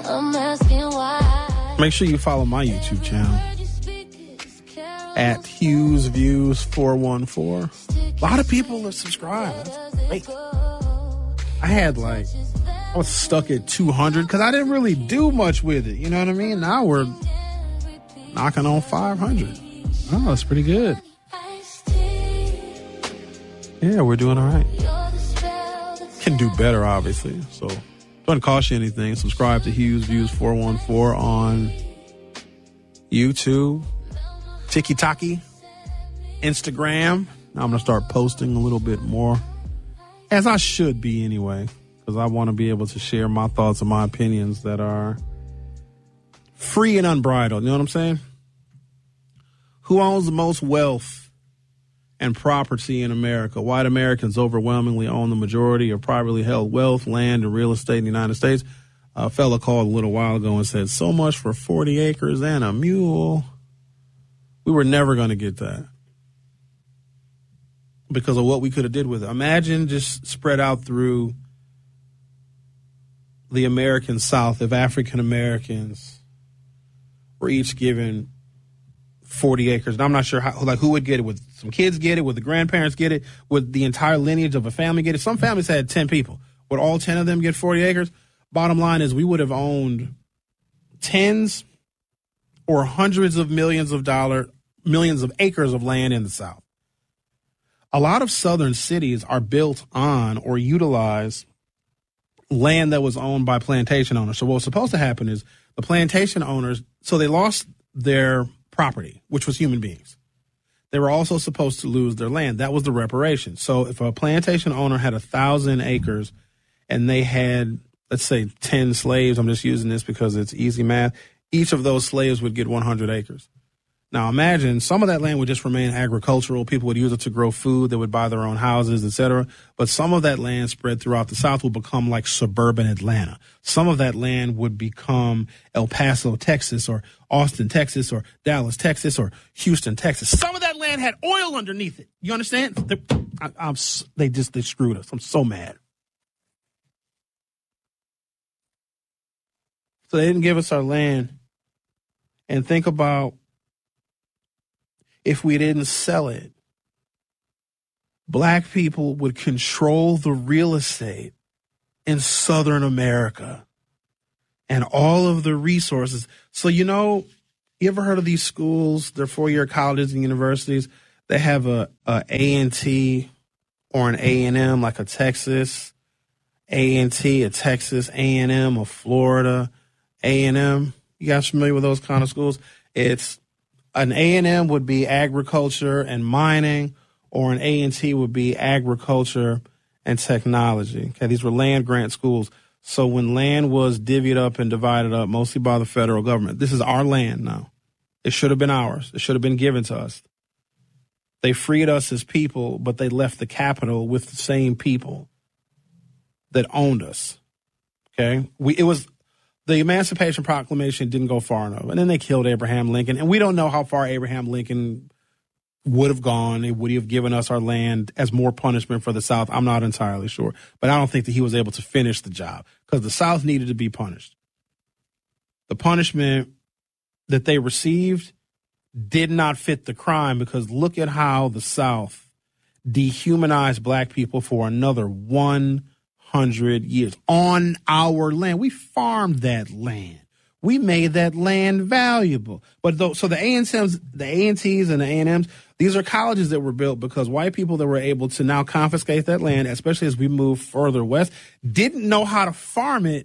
I'm asking why. Make sure you follow my YouTube channel at Hughes Views 414. A lot of people are subscribed. That's great. I was stuck at 200 because I didn't really do much with it. You know what I mean? Now we're knocking on 500. Oh, that's pretty good. Yeah, we're doing all right. Can do better, obviously. So, doesn't cost you anything. Subscribe to Hughes Views 414 on YouTube, TikTok, Instagram. Now I'm going to start posting a little bit more, as I should be anyway, because I want to be able to share my thoughts and my opinions that are free and unbridled. You know what I'm saying? Who owns the most wealth and property in America? White Americans overwhelmingly own the majority of privately held wealth, land, and real estate in the United States. A fella called a little while ago and said, so much for 40 acres and a mule. We were never going to get that because of what we could have did with it. Imagine just spread out through the American South if African Americans were each given 40 acres. And I'm not sure who would get it. Would some kids get it? Would the grandparents get it? Would the entire lineage of a family get it? Some families had 10 people. Would all 10 of them get 40 acres? Bottom line is we would have owned tens or hundreds of millions of acres of land in the South. A lot of southern cities are built on or utilize land that was owned by plantation owners. So what's supposed to happen is the plantation owners, so they lost their property, which was human beings. They were also supposed to lose their land. That was the reparation. So if a plantation owner had 1,000 acres and they had, let's say, 10 slaves, I'm just using this because it's easy math, each of those slaves would get 100 acres. Now imagine some of that land would just remain agricultural. People would use it to grow food. They would buy their own houses, etc. But some of that land spread throughout the South will become like suburban Atlanta. Some of that land would become El Paso, Texas, or Austin, Texas, or Dallas, Texas, or Houston, Texas. Some of that land had oil underneath it. You understand? They screwed us. I'm so mad. So they didn't give us our land. And think about if we didn't sell it, black people would control the real estate in Southern America and all of the resources. So, you ever heard of these schools? They're 4-year colleges and universities. They have a A&T or an A&M, like a Texas A&T, a Texas A&M, a Florida A&M. You guys familiar with those kind of schools? It's an A&M would be agriculture and mining, or an A&T would be agriculture and technology. Okay, these were land grant schools. So when land was divvied up and divided up, mostly by the federal government, this is our land now. It should have been ours. It should have been given to us. They freed us as people, but they left the capital with the same people that owned us. Okay, the Emancipation Proclamation didn't go far enough. And then they killed Abraham Lincoln. And we don't know how far Abraham Lincoln would have gone. Would he have given us our land as more punishment for the South? I'm not entirely sure. But I don't think that he was able to finish the job because the South needed to be punished. The punishment that they received did not fit the crime because look at how the South dehumanized black people for another 100 years on our land. We farmed that land. We made that land valuable. But so the A&Ts and the A&Ms, these are colleges that were built because white people that were able to now confiscate that land, especially as we move further west, didn't know how to farm it.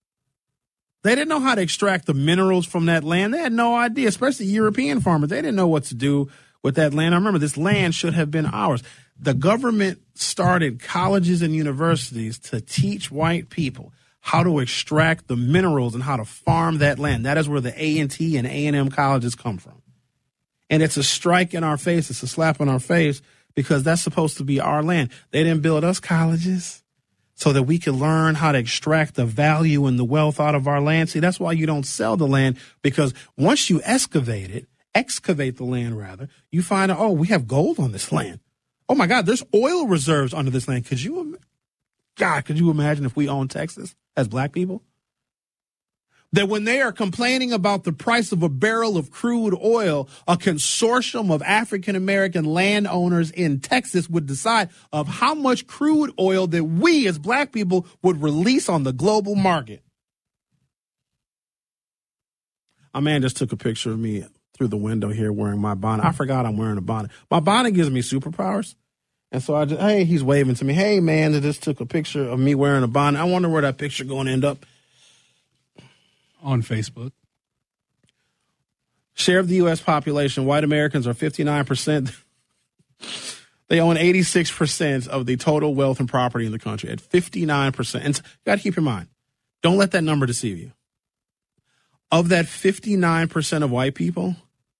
They didn't know how to extract the minerals from that land. They had no idea, especially European farmers. They didn't know what to do with that land. I remember this land should have been ours. The government started colleges and universities to teach white people how to extract the minerals and how to farm that land. That is where the A&T and A&M colleges come from. And it's a strike in our face. It's a slap in our face because that's supposed to be our land. They didn't build us colleges so that we could learn how to extract the value and the wealth out of our land. See, that's why you don't sell the land, because once you excavate the land, you find out, we have gold on this land. Oh, my God, there's oil reserves under this land. Could you imagine if we owned Texas as black people? that when they are complaining about the price of a barrel of crude oil, a consortium of African-American landowners in Texas would decide of how much crude oil that we as black people would release on the global market. A man just took a picture of me through the window here wearing my bonnet. I forgot I'm wearing a bonnet. My bonnet gives me superpowers. And so he's waving to me. Hey, man, I just took a picture of me wearing a bonnet. I wonder where that picture going to end up. On Facebook. Share of the U.S. population, white Americans are 59%. They own 86% of the total wealth and property in the country at 59%. And you got to keep in mind, don't let that number deceive you. Of that 59% of white people,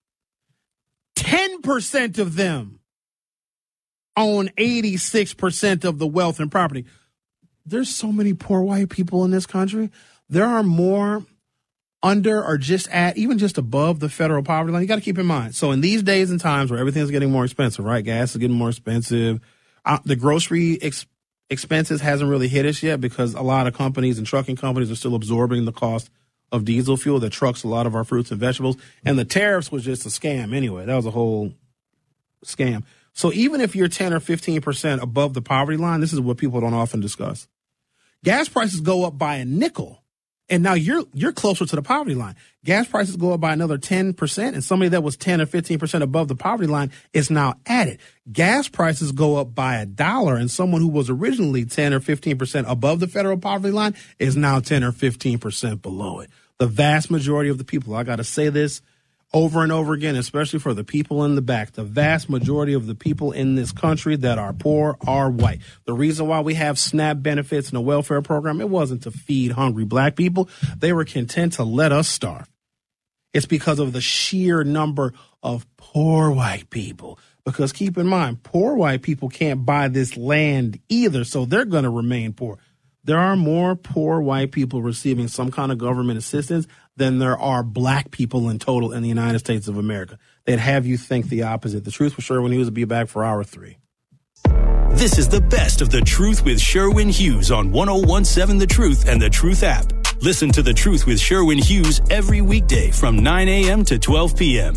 10% of them own 86% of the wealth and property. There's so many poor white people in this country. There are more under or just at, even just above the federal poverty line. You got to keep in mind. So in these days and times where everything's getting more expensive, right? Gas is getting more expensive. The grocery expenses hasn't really hit us yet because a lot of companies and trucking companies are still absorbing the cost of diesel fuel that trucks a lot of our fruits and vegetables. And the tariffs was just a scam anyway. That was a whole scam. So even if you're 10 or 15% above the poverty line, this is what people don't often discuss. Gas prices go up by a nickel, and now you're closer to the poverty line. Gas prices go up by another 10%, and somebody that was 10 or 15% above the poverty line is now at it. Gas prices go up by $1, and someone who was originally 10 or 15% above the federal poverty line is now 10 or 15% below it. The vast majority of the people, I got to say this over and over again, especially for the people in the back, the vast majority of the people in this country that are poor are white. The reason why we have SNAP benefits and a welfare program, it wasn't to feed hungry black people. They were content to let us starve. It's because of the sheer number of poor white people. Because keep in mind, poor white people can't buy this land either, so they're going to remain poor. There are more poor white people receiving some kind of government assistance than there are black people in total in the United States of America. They'd have you think the opposite. The Truth with Sherwin Hughes will be back for hour 3. This is the best of The Truth with Sherwin Hughes on 101.7 The Truth and The Truth app. Listen to The Truth with Sherwin Hughes every weekday from 9 a.m. to 12 p.m.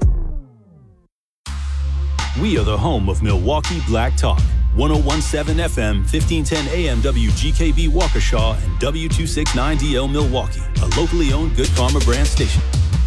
We are the home of Milwaukee Black Talk. 101.7 FM, 1510 AM WGKB Waukesha, and W269DL Milwaukee, a locally owned Good Karma brand station.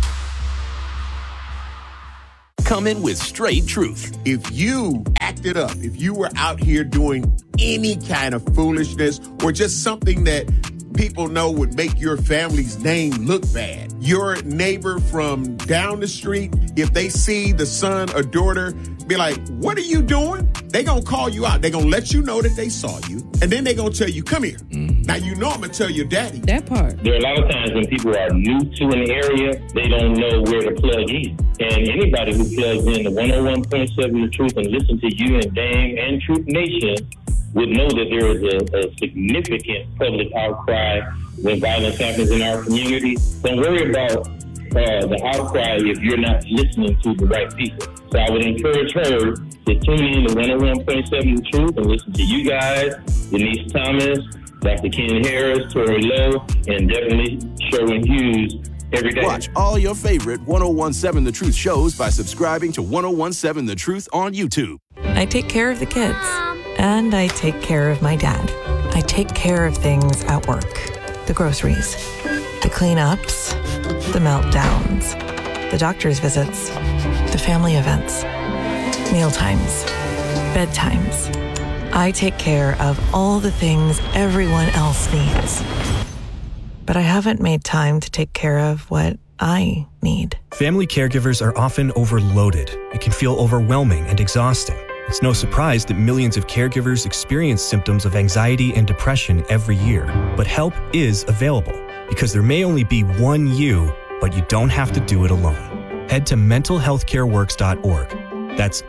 Come in with straight truth. If you acted up, if you were out here doing any kind of foolishness or just something that people know would make your family's name look bad, your neighbor from down the street, if they see the son or daughter, be like, what are you doing? They gonna call you out. They gonna let you know that they saw you. And then they gonna tell you, come here. Mm-hmm. Now you know I'm gonna tell your daddy. That part. There are a lot of times when people are new to an area, they don't know where to plug in. And anybody who plugs in to 101.7 The Truth and listen to you and Dame and Truth Nation would know that there is a significant public outcry when violence happens in our community. Don't worry about the outcry if you're not listening to the right people. So I would encourage her to tune in to 101.7 The Truth and listen to you guys, Denise Thomas, Dr. Ken Harris, Tori Lowe, and definitely Sherwin Hughes every day. Watch all your favorite 101.7 The Truth shows by subscribing to 101.7 The Truth on YouTube. I take care of the kids, and I take care of my dad. I take care of things at work. The groceries, the cleanups, the meltdowns, the doctor's visits, the family events, mealtimes, bedtimes. I take care of all the things everyone else needs. But I haven't made time to take care of what I need. Family caregivers are often overloaded. It can feel overwhelming and exhausting. It's no surprise that millions of caregivers experience symptoms of anxiety and depression every year. But help is available, because there may only be one you, but you don't have to do it alone. Head to mentalhealthcareworks.org. That's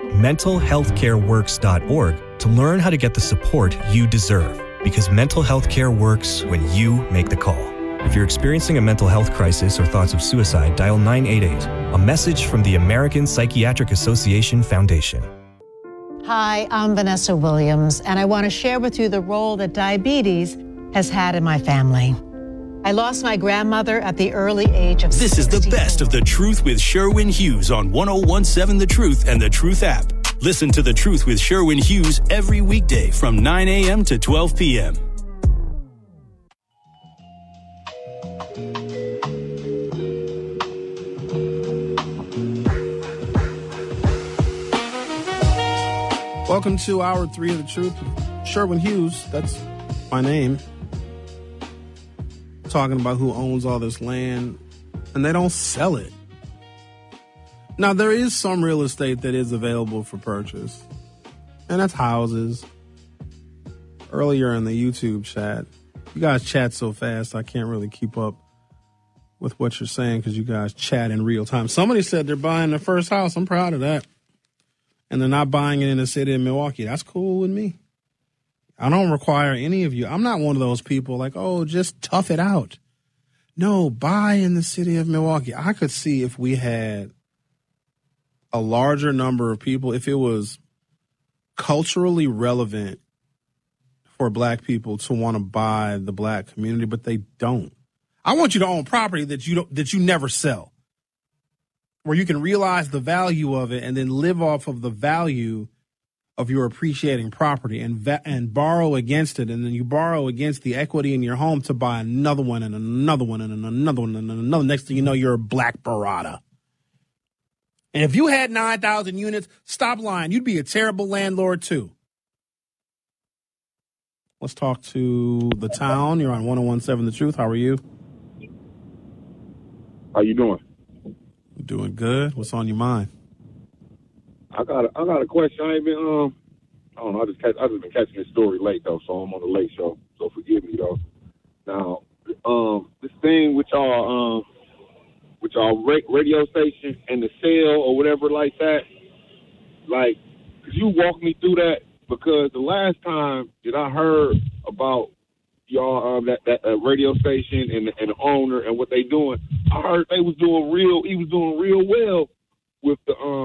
mentalhealthcareworks.org to learn how to get the support you deserve, because mental health care works when you make the call. If you're experiencing a mental health crisis or thoughts of suicide, dial 988, a message from the American Psychiatric Association Foundation. Hi, I'm Vanessa Williams, and I want to share with you the role that diabetes has had in my family. I lost my grandmother at the early age of 64. This is the best of The Truth with Sherwin Hughes on 1017 The Truth and The Truth app. Listen to The Truth with Sherwin Hughes every weekday from 9 a.m. to 12 p.m. Welcome to Hour 3 of The Truth with Sherwin Hughes. That's my name. Talking about who owns all this land, and they don't sell it. Now, there is some real estate that is available for purchase, and that's houses. Earlier in the YouTube chat, you guys chat so fast, I can't really keep up with what you're saying because you guys chat in real time. Somebody said they're buying their first house. I'm proud of that. And they're not buying it in the city of Milwaukee. That's cool with me. I don't require any of you. I'm not one of those people like, oh, just tough it out. No, buy in the city of Milwaukee. I could see if we had a larger number of people, if it was culturally relevant for black people to want to buy the black community, but they don't. I want you to own property that you never sell, where you can realize the value of it and then live off of the value of your appreciating property and borrow against it. And then you borrow against the equity in your home to buy another one and another one and another one and another. Next thing you know, you're a black Barada. And if you had 9,000 units, stop lying. You'd be a terrible landlord too. Let's talk to the town. You're on 1017 The Truth. How are you? How you doing? Doing good. What's on your mind? I got a question. I ain't been I don't know. I just been catching this story late though, so I'm on the late show. So forgive me though. Now, this thing with y'all radio station and the sale or whatever like that. Like, could you walk me through that? Because the last time that I heard about y'all that radio station and the owner and what they doing, I heard he was doing real well with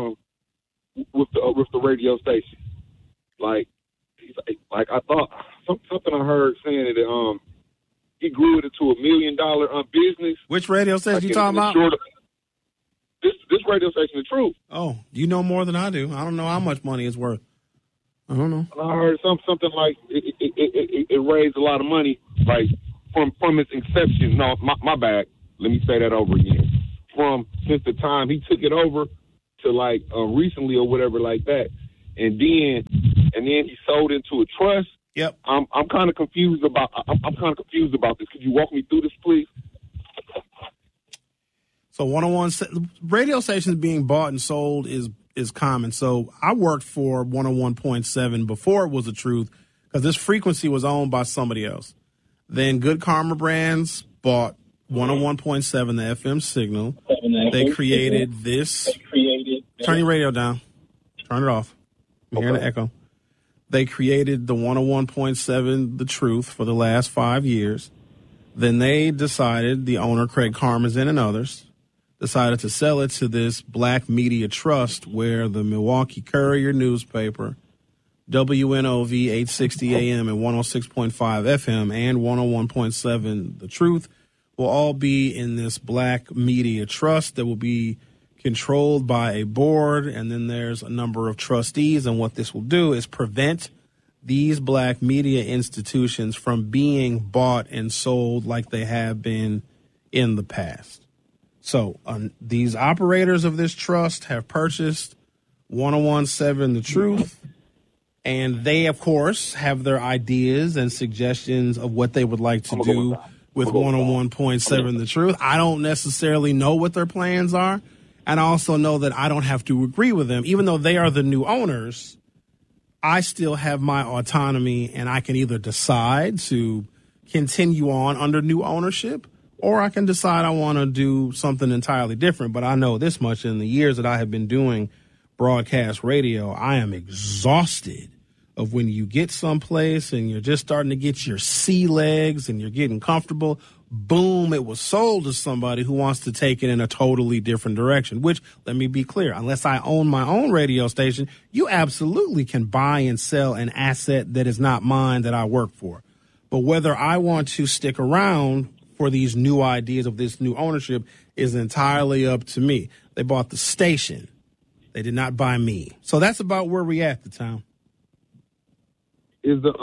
the radio station. Like I thought something I heard saying that he grew it into $1 million business. Which radio station you talking about? This radio station, The Truth. Oh, you know more than I do. I don't know how much money it's worth. I don't know. And I heard something like it raised a lot of money, like from its inception. No, my bad. Let me say that over again. Since the time he took it over to like recently or whatever like that, and then he sold into a trust. Yep. I'm kind of confused about. I'm kind of confused about this. Could you walk me through this, please? So 101 radio stations being bought and sold is common. So I worked for 101.7 before it was The Truth because this frequency was owned by somebody else. Then Good Karma Brands bought 101.7, the FM signal. They created this. Turn your radio down. Turn it off. I'm hearing the echo. They created the 101.7 The Truth for the last 5 years. Then they decided, the owner, Craig Karmazin and others, decided to sell it to this black media trust where the Milwaukee Courier newspaper, WNOV 860 AM and 106.5 FM and 101.7 The Truth will all be in this black media trust that will be controlled by a board, and then there's a number of trustees. And what this will do is prevent these black media institutions from being bought and sold like they have been in the past. So these operators of this trust have purchased 101.7 The Truth, and they, of course, have their ideas and suggestions of what they would like to do with 101.7 The Truth. I don't necessarily know what their plans are, and I also know that I don't have to agree with them. Even though they are the new owners, I still have my autonomy, and I can either decide to continue on under new ownership, or I can decide I want to do something entirely different. But I know this much: in the years that I have been doing broadcast radio, I am exhausted of when you get someplace and you're just starting to get your sea legs and you're getting comfortable. Boom, it was sold to somebody who wants to take it in a totally different direction, which, let me be clear, unless I own my own radio station, you absolutely can buy and sell an asset that is not mine that I work for. But whether I want to stick around for these new ideas of this new ownership is entirely up to me. They bought the station. They did not buy me. So that's about where we at the time. Is the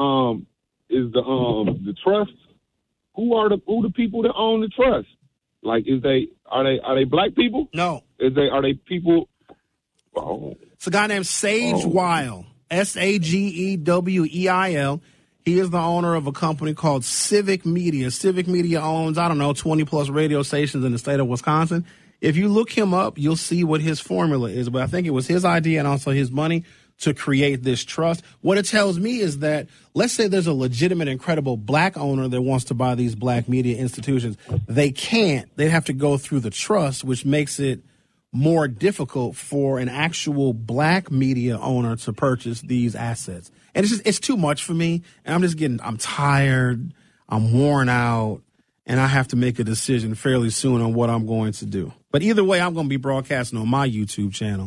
trust? Who are the people that own the trust? Like, are they black people? No. Are they people? Oh. It's a guy named Sage Weil, Sageweil. He is the owner of a company called Civic Media. Civic Media owns, 20 plus radio stations in the state of Wisconsin. If you look him up, you'll see what his formula is. But I think it was his idea and also his money to create this trust. What it tells me is that, let's say there's a legitimate, incredible black owner that wants to buy these black media institutions. They can't. They'd have to go through the trust, which makes it more difficult for an actual black media owner to purchase these assets. And it's too much for me. And I'm tired. I'm worn out. And I have to make a decision fairly soon on what I'm going to do. But either way, I'm going to be broadcasting on my YouTube channel.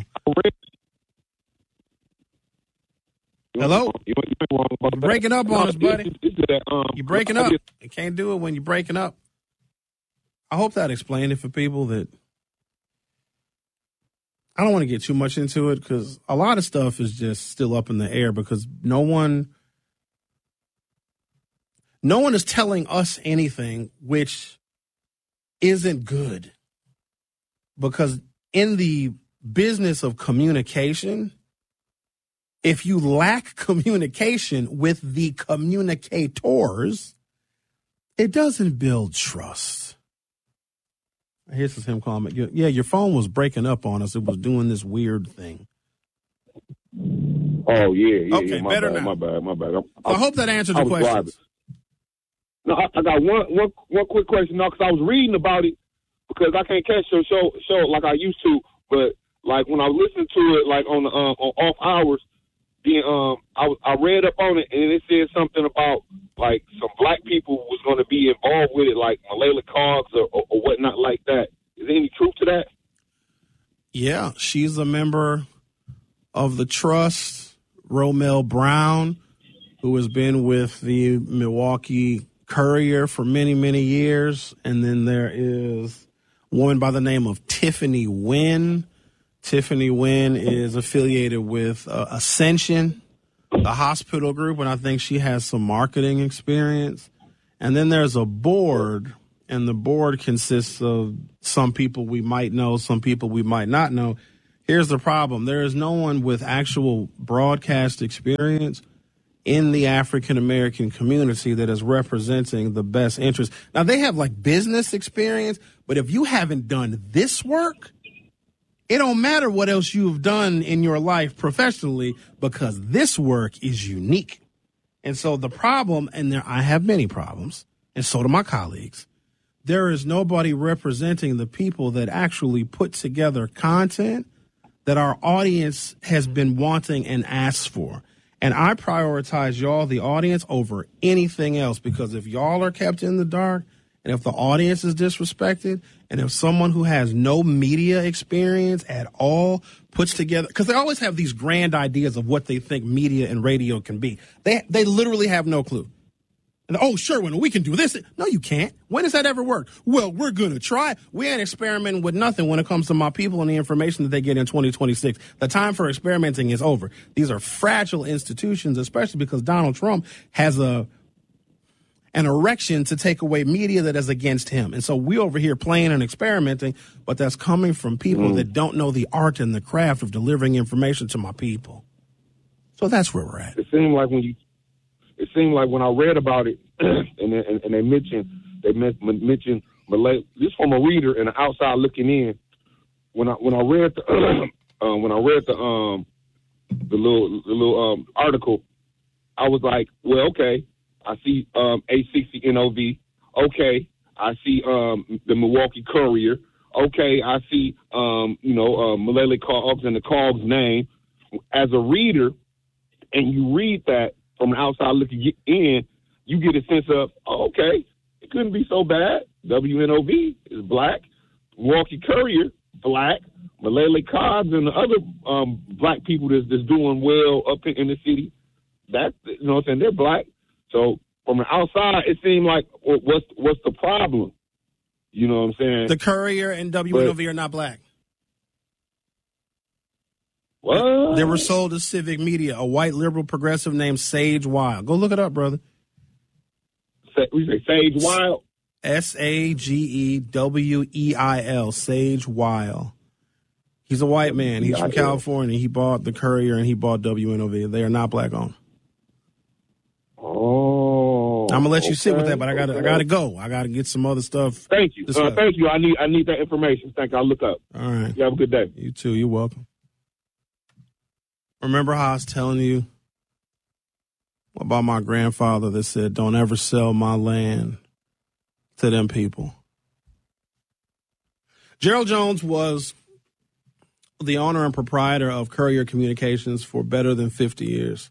Hello? You're breaking up on us, buddy. You're breaking up. You can't do it when you're breaking up. I hope that explained it for people that I don't want to get too much into it because a lot of stuff is just still up in the air because no one is telling us anything which isn't good. Because in the business of communication, if you lack communication with the communicators, it doesn't build trust. Here's him calling me. Yeah, your phone was breaking up on us. It was doing this weird thing. Oh, yeah. Okay, yeah, better bad, now. My bad. I hope that answered your questions. No, I got one quick question now because I was reading about it because I can't catch your show like I used to. But like when I listened to it, like on off hours, then I read up on it and it said something about like some black people was going to be involved with it, like Malayla Cogs or whatnot like that. Is there any truth to that? Yeah, she's a member of the trust. Romel Brown, who has been with the Milwaukee Courier for many, many years. And then there is a woman by the name of Tiffany Wynn. Tiffany Wynn is affiliated with Ascension, the hospital group, and I think she has some marketing experience. And then there's a board, and the board consists of some people we might know, some people we might not know. Here's the problem. There is no one with actual broadcast experience in the African-American community that is representing the best interest. Now, they have like business experience, but if you haven't done this work, it don't matter what else you've done in your life professionally because this work is unique. And so the problem, and I have many problems, and so do my colleagues, there is nobody representing the people that actually put together content that our audience has been wanting and asked for. And I prioritize y'all, the audience, over anything else because if y'all are kept in the dark, and if the audience is disrespected, and if someone who has no media experience at all puts together, because they always have these grand ideas of what they think media and radio can be. They literally have no clue. And, oh, sure, we can do this. No, you can't. When has that ever worked? Well, we're going to try. We ain't experimenting with nothing when it comes to my people and the information that they get in 2026. The time for experimenting is over. These are fragile institutions, especially because Donald Trump has an erection to take away media that is against him. And so we over here playing and experimenting, but that's coming from people that don't know the art and the craft of delivering information to my people. So that's where we're at. It seemed like when I read about it and they mentioned Malay, this from a reader and an outside looking in. When I read the little article, I was like, well, okay. I see A60NOV. Okay. I see the Milwaukee Courier. Okay. I see Malayla Cogs and the Cogs name. As a reader, and you read that from an outside looking in, you get a sense of, okay, it couldn't be so bad. WNOV is black. Milwaukee Courier, black. Malayla Cogs and the other black people that's doing well up in the city, they're black. So from the outside, it seemed like what's the problem? You know what I'm saying? The Courier and WNOV are not black. What? They were sold to Civic Media, a white liberal progressive named Sage Wild. Go look it up, brother. We say Sage Wild? Sageweil. Sage Wild. He's a white man. He's from California. He bought the Courier and he bought WNOV. They are not black owned. Oh. I'm gonna let you sit with that, but I gotta go. I gotta get some other stuff. Thank you. Thank you. I need that information. Thank you. I'll look up. All right. You have a good day. You too. You're welcome. Remember how I was telling you about my grandfather that said, "Don't ever sell my land to them people." Gerald Jones was the owner and proprietor of Courier Communications for better than 50 years.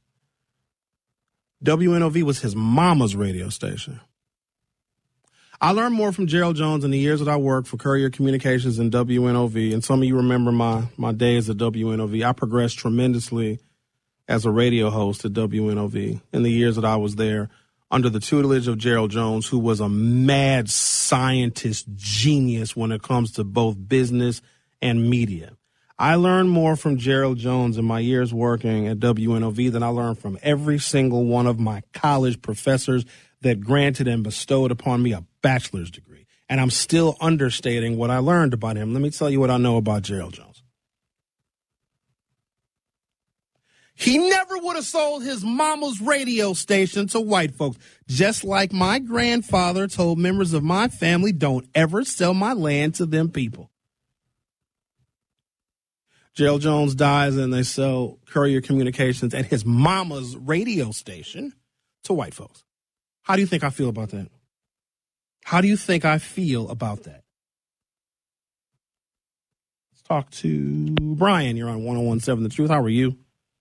WNOV was his mama's radio station. I learned more from Gerald Jones in the years that I worked for Courier Communications and WNOV, and some of you remember my days at WNOV. I progressed tremendously as a radio host at WNOV in the years that I was there under the tutelage of Gerald Jones, who was a mad scientist genius when it comes to both business and media. I learned more from Gerald Jones in my years working at WNOV than I learned from every single one of my college professors that granted and bestowed upon me a bachelor's degree. And I'm still understating what I learned about him. Let me tell you what I know about Gerald Jones. He never would have sold his mama's radio station to white folks, just like my grandfather told members of my family, "Don't ever sell my land to them people." Gerald Jones dies and they sell Courier Communications and his mama's radio station to white folks. How do you think I feel about that? How do you think I feel about that? Let's talk to Brian. You're on 101.7 The Truth. How are you?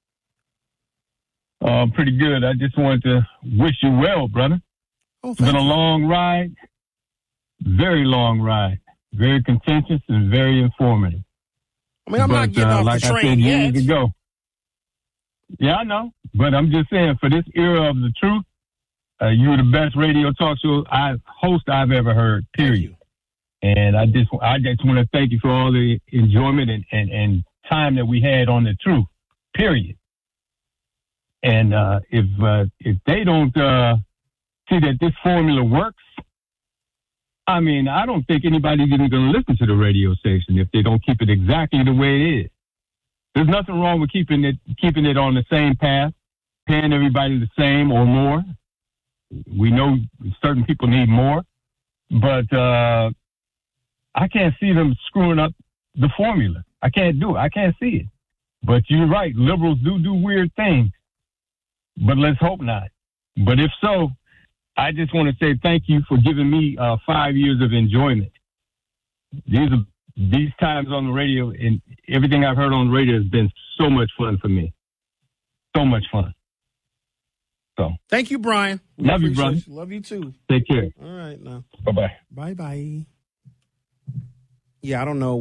Pretty good. I just wanted to wish you well, brother. It's been a long ride, very long ride, very contentious and very informative. I mean, I'm not getting off like the train I said yet. years ago. Yeah, I know. But I'm just saying, for this era of the truth, you were the best radio talk show host I've ever heard, period. And I just want to thank you for all the enjoyment and time that we had on the truth, period. And if they don't see that this formula works, I mean, I don't think anybody's even going to listen to the radio station if they don't keep it exactly the way it is. There's nothing wrong with keeping it on the same path, paying everybody the same or more. We know certain people need more, but I can't see them screwing up the formula. I can't do it. I can't see it. But you're right. Liberals do weird things, but let's hope not. But if so, I just want to say thank you for giving me 5 years of enjoyment. These times on the radio and everything I've heard on the radio has been so much fun for me. So much fun. So thank you, Brian. Love you, brother. Love you too. Take care. All right, now. Bye-bye. Bye-bye. Yeah, I don't know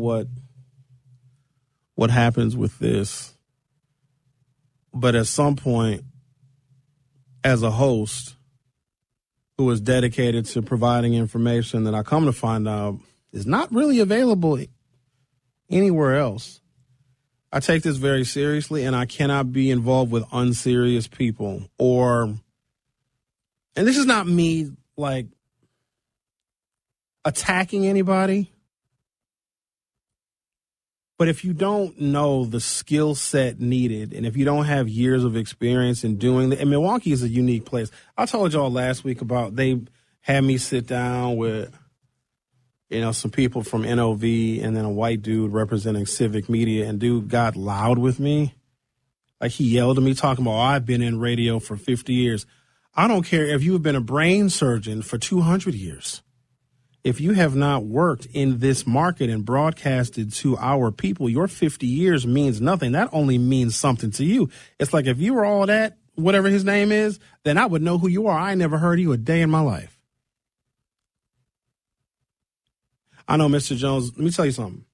what happens with this, but at some point, as a host who is dedicated to providing information that I come to find out is not really available anywhere else, I take this very seriously, and I cannot be involved with unserious people and this is not me, like, attacking anybody, but if you don't know the skill set needed, and if you don't have years of experience in doing that, and Milwaukee is a unique place. I told y'all last week about they had me sit down with, some people from NOV and then a white dude representing Civic Media, and dude got loud with me. Like, he yelled at me talking about, I've been in radio for 50 years. I don't care if you have been a brain surgeon for 200 years. If you have not worked in this market and broadcasted to our people, your 50 years means nothing. That only means something to you. It's like if you were all that, whatever his name is, then I would know who you are. I never heard of you a day in my life. I know Mr. Jones. Let me tell you something.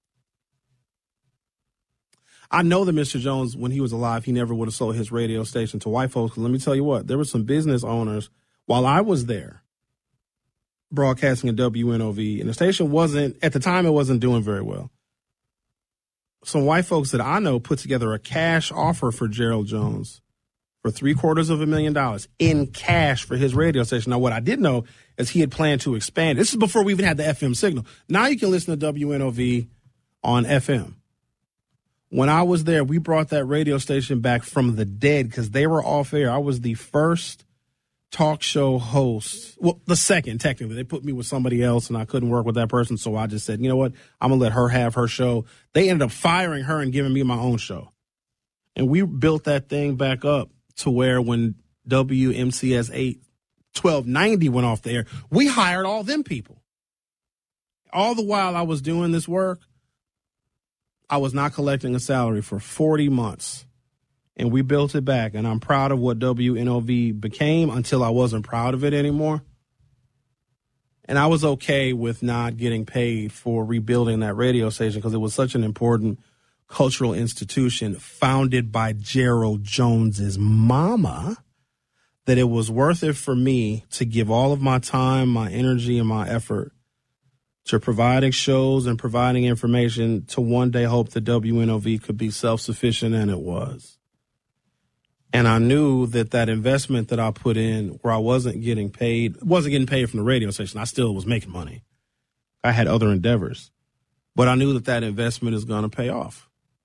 I know that Mr. Jones, when he was alive, he never would have sold his radio station to white folks. Let me tell you what, there were some business owners while I was there broadcasting at WNOV, and the station wasn't, at the time, it wasn't doing very well. Some white folks that I know put together a cash offer for Gerald Jones for $750,000 in cash for his radio station. Now, what I did know is he had planned to expand. This is before we even had the FM signal. Now you can listen to WNOV on FM. When I was there, we brought that radio station back from the dead because they were off air. I was the first talk show host. Well, the second, technically. They put me with somebody else, and I couldn't work with that person, so I just said, you know what? I'm going to let her have her show. They ended up firing her and giving me my own show. And we built that thing back up to where when WMCS 1290 went off the air, we hired all them people. All the while I was doing this work, I was not collecting a salary for 40 months. And we built it back. And I'm proud of what WNOV became until I wasn't proud of it anymore. And I was okay with not getting paid for rebuilding that radio station because it was such an important cultural institution founded by Gerald Jones's mama that it was worth it for me to give all of my time, my energy, and my effort to providing shows and providing information to one day hope that WNOV could be self-sufficient, and it was. And I knew that that investment that I put in where I wasn't getting paid from the radio station. I still was making money. I had other endeavors. But I knew that that investment is going to pay off.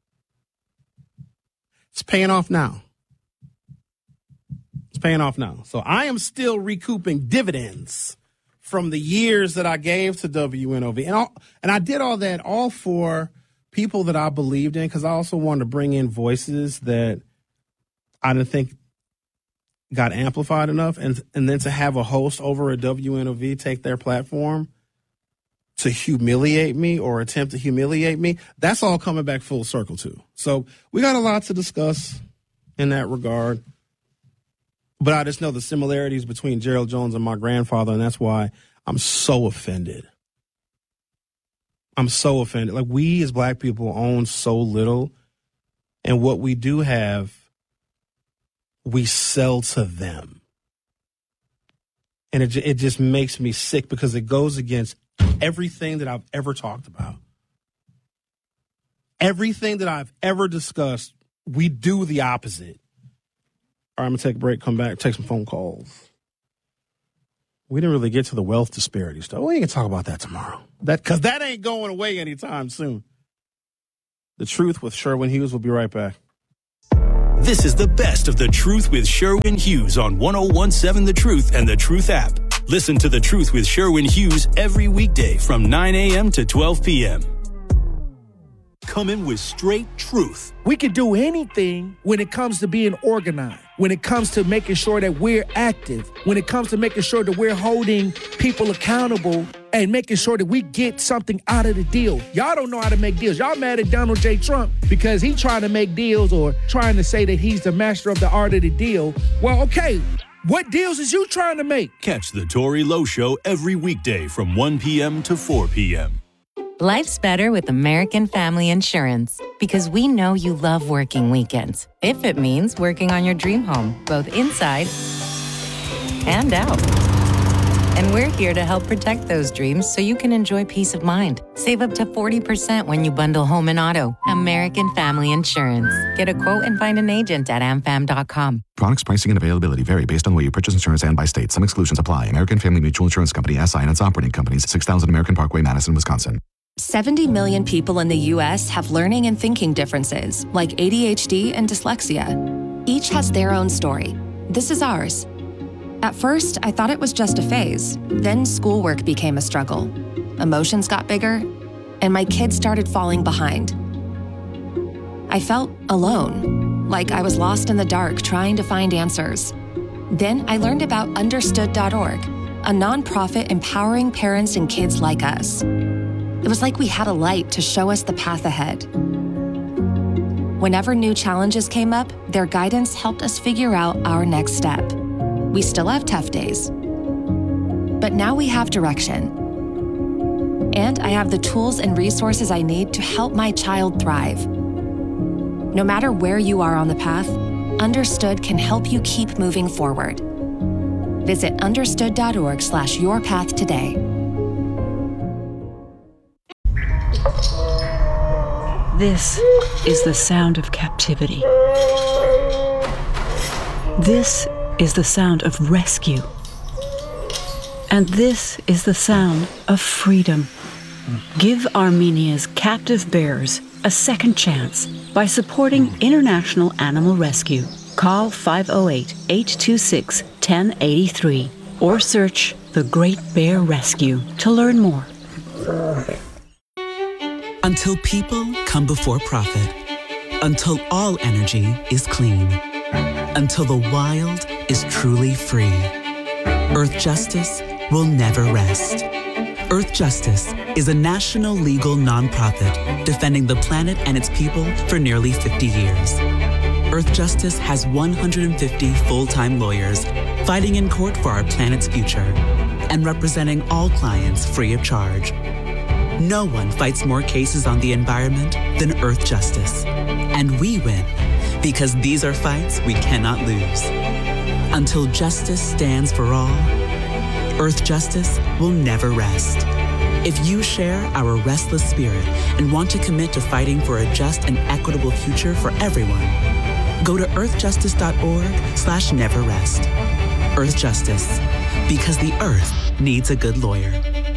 It's paying off now. It's paying off now. So I am still recouping dividends from the years that I gave to WNOV. And I did all that all for people that I believed in because I also wanted to bring in voices that I didn't think got amplified enough. And then to have a host over at WNOV take their platform to humiliate me or attempt to humiliate me, that's all coming back full circle too. So we got a lot to discuss in that regard. But I just know the similarities between Gerald Jones and my grandfather, and that's why I'm so offended. I'm so offended. Like, we as black people own so little, and what we do have, we sell to them. And it just makes me sick because it goes against everything that I've ever talked about. Everything that I've ever discussed, we do the opposite. All right, I'm going to take a break, come back, take some phone calls. We didn't really get to the wealth disparity stuff. We can talk about that tomorrow. Because that ain't going away anytime soon. The Truth with Sherwin Hughes. We'll be right back. This is the best of The Truth with Sherwin Hughes on 101.7 The Truth and The Truth app. Listen to The Truth with Sherwin Hughes every weekday from 9 a.m. to 12 p.m. Coming with straight truth. We can do anything when it comes to being organized, when it comes to making sure that we're active, when it comes to making sure that we're holding people accountable and making sure that we get something out of the deal. Y'all don't know how to make deals. Y'all mad at Donald J. Trump because he's trying to make deals or trying to say that he's the master of the art of the deal. Well, okay, what deals is you trying to make? Catch the Tory Lowe Show every weekday from 1 p.m. to 4 p.m. Life's better with American Family Insurance because we know you love working weekends. If it means working on your dream home, both inside and out. And we're here to help protect those dreams so you can enjoy peace of mind. Save up to 40% when you bundle home and auto. American Family Insurance. Get a quote and find an agent at amfam.com. Products, pricing, and availability vary based on where you purchase insurance and by state. Some exclusions apply. American Family Mutual Insurance Company, SI, and its operating companies, 6000 American Parkway, Madison, Wisconsin. 70 million people in the U.S. have learning and thinking differences, like ADHD and dyslexia. Each has their own story. This is ours. At first, I thought it was just a phase. Then schoolwork became a struggle. Emotions got bigger, and my kids started falling behind. I felt alone, like I was lost in the dark trying to find answers. Then I learned about Understood.org, a nonprofit empowering parents and kids like us. It was like we had a light to show us the path ahead. Whenever new challenges came up, their guidance helped us figure out our next step. We still have tough days, but now we have direction. And I have the tools and resources I need to help my child thrive. No matter where you are on the path, Understood can help you keep moving forward. Visit understood.org/yourpath today. This is the sound of captivity. This is the sound of rescue. And this is the sound of freedom. Give Armenia's captive bears a second chance by supporting International Animal Rescue. Call 508-826-1083 or search The Great Bear Rescue to learn more. Until people come before profit. Until all energy is clean. Until the wild is truly free. Earth Justice will never rest. Earth Justice is a national legal nonprofit defending the planet and its people for nearly 50 years. Earth Justice has 150 full-time lawyers fighting in court for our planet's future and representing all clients free of charge. No one fights more cases on the environment than Earth Justice. And we win because these are fights we cannot lose. Until justice stands for all, Earth Justice will never rest. If you share our restless spirit and want to commit to fighting for a just and equitable future for everyone, go to earthjustice.org/neverrest. Earth Justice, because the earth needs a good lawyer.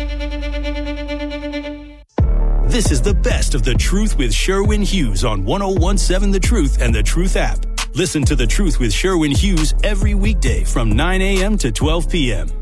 This is the best of The Truth with Sherwin Hughes on 101.7 The Truth and The Truth app. Listen to The Truth with Sherwin Hughes every weekday from 9 a.m. to 12 p.m.